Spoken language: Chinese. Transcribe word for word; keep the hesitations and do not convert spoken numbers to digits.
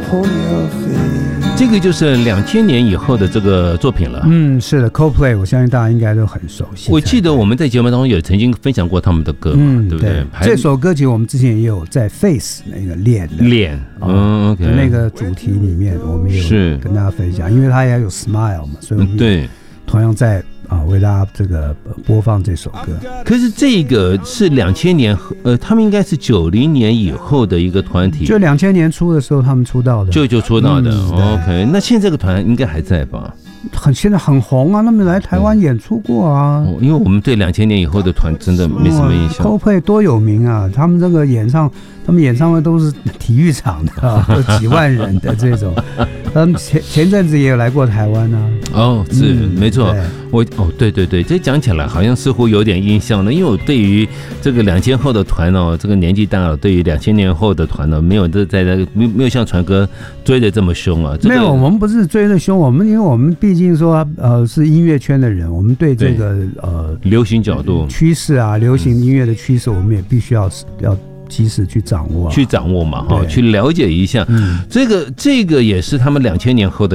这个就是两千年以后的这个作品了。 嗯，是的 ，Coldplay， 我相信大家应该都很熟悉。 我记得我们在节目当中有曾经分享过他们的歌嘛，嗯、对不对？ 这首歌曲我们之前也有在 Face 那个练的练，嗯 ，OK， 那个主题里面我们也有跟大家分享，因为它也有 Smile 嘛，所以我们对同样在。啊，为大家这个播放这首歌。 可是这个是两千年，呃，他们应该是九零年以后的一个团体， 就两千年初的时候他们出道的， 就就出道的。嗯、OK， 那现在这个团应该还在吧？ 很现在很红啊，他们来台湾演出过啊。 哦、因为我们对两千年以后的团真的没什么印象。 Coldplay 多有名啊！他们这个演唱，他们演唱会都是体育场的、啊，有几万人的这种。他们前前阵子也有来过台湾啊。 哦，是、嗯、没错。我哦，对对对，这讲起来好像似乎有点印象了，因为我对于这个两千后的团哦，这个年纪大了，对于两千年后的团呢，没有这在那没没有像传哥追得这么凶啊。这个、 没有，我们不是追得凶，我们因为我们毕竟说呃是音乐圈的人，我们对这个呃流行角度趋势啊，流行音乐的趋势，我们也必须要要。及时去掌握、啊， 去掌握嘛，哈，去了解一下。嗯，这个这个也是他们两千年后的